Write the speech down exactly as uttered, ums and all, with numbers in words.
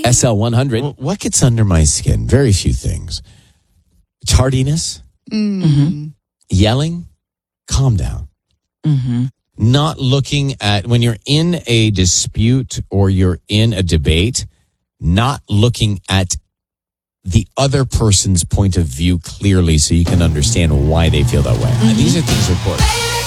S L one hundred. Well, what gets under my skin? Very few things. Tardiness, Mm-hmm. yelling, calm down. Mm-hmm. Not looking at, when you're in a dispute or you're in a debate, not looking at the other person's point of view clearly so you can understand why they feel that way. Mm-hmm. These are things important.